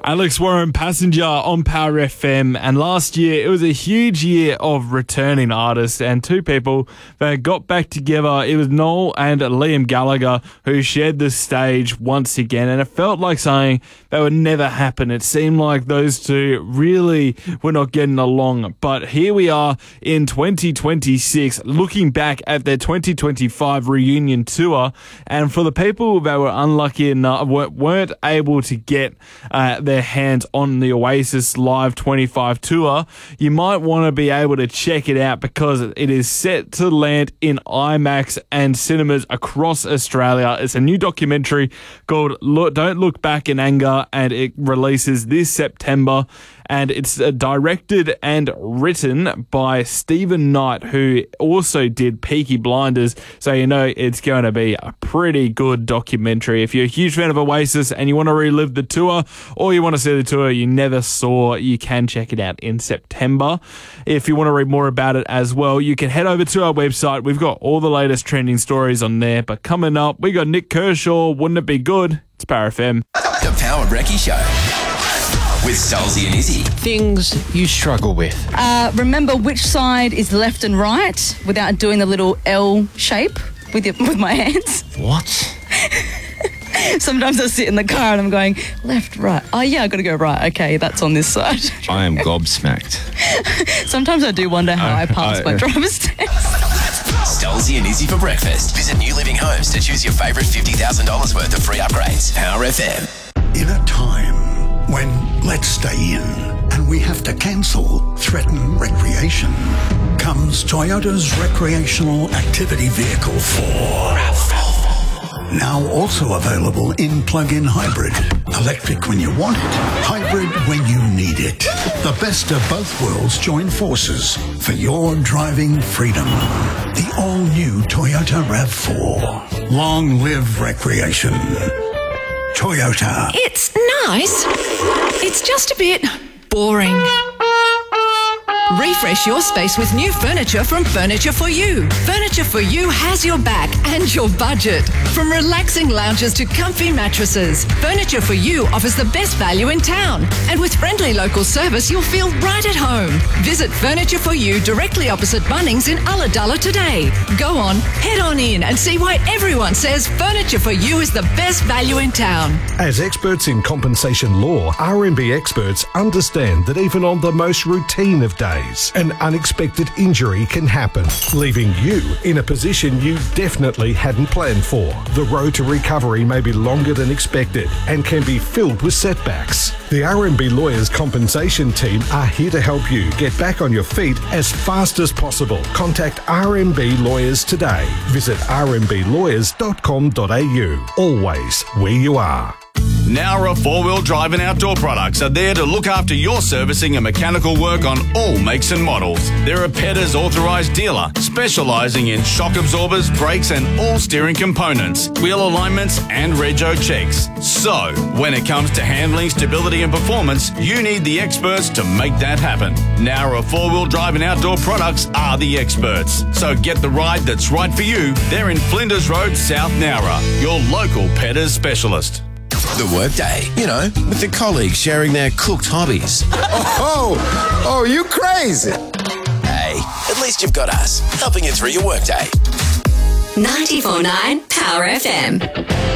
Alex Warren, Passenger on Power FM, and last year it was a huge year of returning artists and two people that got back together. It was Noel and Liam Gallagher who shared the stage once again, and it felt like something that would never happen. It seemed like those two really were not getting along, but here we are in 2026 looking back at their 2025 reunion tour, and for the people that were unlucky enough weren't able to get their hands on the Oasis Live 25 tour, you might want to be able to check it out because it is set to land in IMAX and cinemas across Australia. It's a new documentary called Don't Look Back in Anger, and it releases this September. And it's directed and written by Stephen Knight, who also did Peaky Blinders. So you know it's going to be a pretty good documentary. If you're a huge fan of Oasis and you want to relive the tour, or you want to see the tour you never saw, you can check it out in September. If you want to read more about it as well, you can head over to our website. We've got all the latest trending stories on there. But coming up, we got Nick Kershaw. Wouldn't it be good? It's Power FM. The Power Brekkie Show. With Stolzy and Izzy. Things you struggle with. Remember which side is left and right without doing the little L shape with my hands. What? Sometimes I sit in the car and I'm going, left, right. Oh, yeah, I've got to go right. Okay, that's on this side. I am gobsmacked. Sometimes I do wonder how I pass my driver's test. Stolzy and Izzy for breakfast. Visit New Living Homes to choose your favourite $50,000 worth of free upgrades. Power FM. In a time when let's stay in and we have to cancel threaten recreation, comes Toyota's recreational activity vehicle 4. Now also available in plug-in hybrid. Electric when you want it, hybrid when you need it. The best of both worlds join forces for your driving freedom. The all-new Toyota RAV4. Long live recreation. Toyota. It's nice. It's just a bit boring. Refresh your space with new furniture from Furniture For You. Furniture For You has your back and your budget. From relaxing lounges to comfy mattresses, Furniture For You offers the best value in town. And with friendly local service, you'll feel right at home. Visit Furniture For You directly opposite Bunnings in Ulladulla today. Go on, head on in and see why everyone says Furniture For You is the best value in town. As experts in compensation law, RMB experts understand that even on the most routine of days, an unexpected injury can happen, leaving you in a position you definitely hadn't planned for. The road to recovery may be longer than expected and can be filled with setbacks. The RMB Lawyers Compensation Team are here to help you get back on your feet as fast as possible. Contact RMB Lawyers today. Visit rmblawyers.com.au. Always where you are. Nowra 4-wheel drive and outdoor products are there to look after your servicing and mechanical work on all makes and models. They're a Petters authorised dealer, specialising in shock absorbers, brakes and all steering components, wheel alignments and rego checks. So, when it comes to handling, stability and performance, you need the experts to make that happen. Nowra 4-wheel drive and outdoor products are the experts. So get the ride that's right for you. They're in Flinders Road, South Nowra, your local Petters specialist. The Workday, you know, with the colleagues sharing their cooked hobbies. Oh, you crazy. Hey, at least you've got us, helping you through your workday. 94.9 Power FM.